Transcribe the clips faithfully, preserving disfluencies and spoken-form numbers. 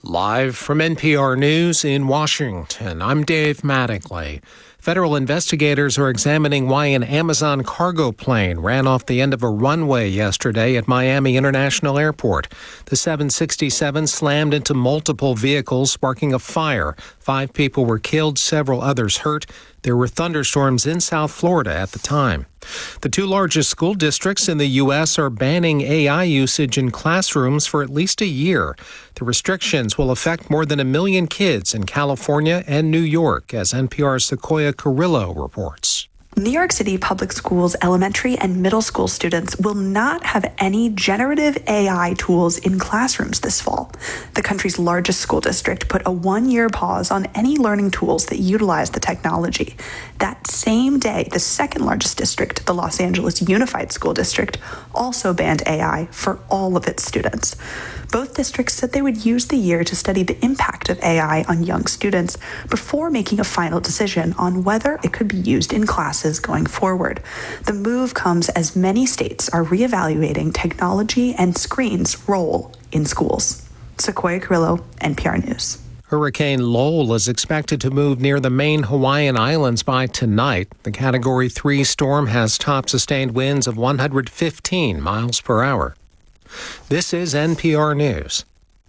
Live from N P R News in Washington, I'm Dave Mattingly. Federal investigators are examining why an Amazon cargo plane ran off the end of a runway yesterday at Miami International Airport. The seven sixty-seven slammed into multiple vehicles, sparking a fire. Five people were killed, several others hurt. There were thunderstorms in South Florida at the time. The two largest school districts in the U S are banning A I usage in classrooms for at least a year. The restrictions will affect more than a million kids in California and New York, as N P R's Sequoia Carrillo reports. New York City Public Schools elementary and middle school students will not have any generative A I tools in classrooms this fall. The country's largest school district put a one-year pause on any learning tools that utilize the technology. That same day, the second largest district, the Los Angeles Unified School District, also banned A I for all of its students. Both districts said they would use the year to study the impact of A I on young students before making a final decision on whether it could be used in classes going forward. The move comes as many states are reevaluating technology and screens' role in schools. Sequoia Carrillo, N P R News. Hurricane Lowell is expected to move near the main Hawaiian Islands by tonight. The Category three storm has top sustained winds of one hundred fifteen miles per hour. This is N P R News.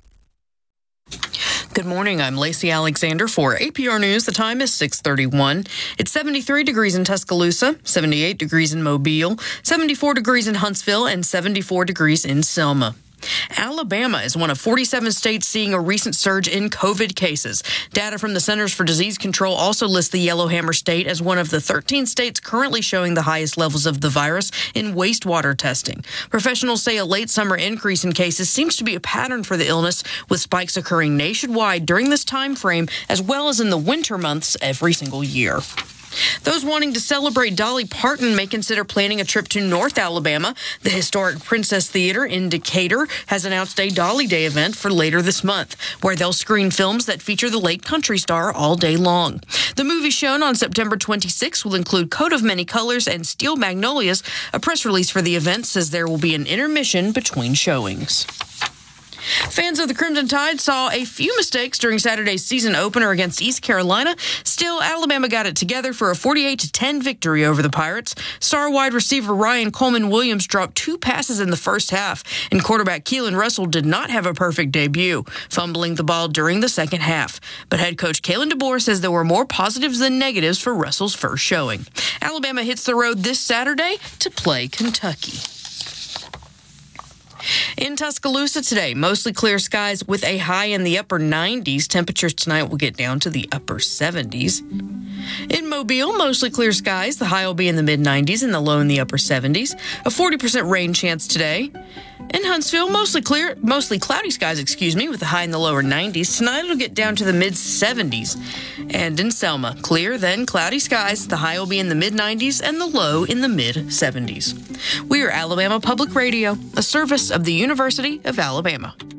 Good morning. I'm Lacey Alexander for A P R News. The time is six thirty-one. It's seventy-three degrees in Tuscaloosa, seventy-eight degrees in Mobile, seventy-four degrees in Huntsville, and seventy-four degrees in Selma. Alabama is one of forty-seven states seeing a recent surge in COVID cases. Data from the Centers for Disease Control also lists the Yellowhammer State as one of the thirteen states currently showing the highest levels of the virus in wastewater testing. Professionals say a late summer increase in cases seems to be a pattern for the illness, with spikes occurring nationwide during this time frame as well as in the winter months every single year. Those wanting to celebrate Dolly Parton may consider planning a trip to North Alabama. The historic Princess Theater in Decatur has announced a Dolly Day event for later this month, where they'll screen films that feature the late country star all day long. The movie shown on September twenty-sixth will include Coat of Many Colors and Steel Magnolias. A press release for the event says there will be an intermission between showings. Fans of the Crimson Tide saw a few mistakes during Saturday's season opener against East Carolina. Still, Alabama got it together for a forty-eight to ten victory over the Pirates. Star wide receiver Ryan Coleman-Williams dropped two passes in the first half, and quarterback Keelan Russell did not have a perfect debut, fumbling the ball during the second half. But head coach Kalen DeBoer says there were more positives than negatives for Russell's first showing. Alabama hits the road this Saturday to play Kentucky. In Tuscaloosa today, mostly clear skies with a high in the upper nineties. Temperatures tonight will get down to the upper seventies. In Mobile, mostly clear skies. The high will be in the mid nineties and the low in the upper seventies. A forty percent rain chance today. In Huntsville, mostly clear, mostly cloudy skies, excuse me, with the high in the lower nineties. Tonight it'll get down to the mid seventies. And in Selma, clear, then cloudy skies. The high will be in the mid nineties and the low in the mid seventies. We are Alabama Public Radio, a service of the University of Alabama.